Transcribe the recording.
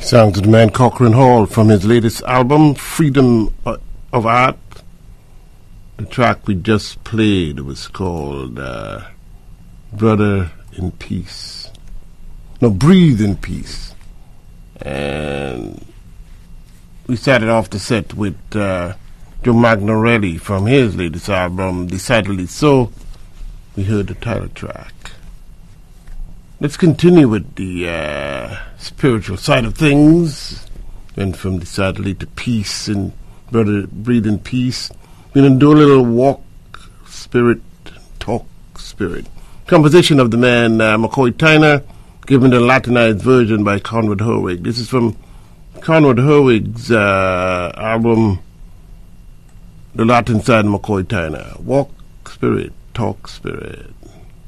Sang to the man Cochrane Hall from his latest album, Freedom of Art. The track we just played was called Brother in Peace. No, Breathe in Peace. And we started off the set with Joe Magnarelli from his latest album, Decidedly So. We heard the title track. Let's continue with the spiritual side of things. Went from Decidedly to Peace and Brother Breathe in Peace. We're going to do a little walk spirit, talk spirit. Composition of the man McCoy Tyner, given the Latinized version by Conrad Herwig. This is from Conrad Herwig's album, The Latin Side of McCoy Tyner. Walk spirit, talk spirit.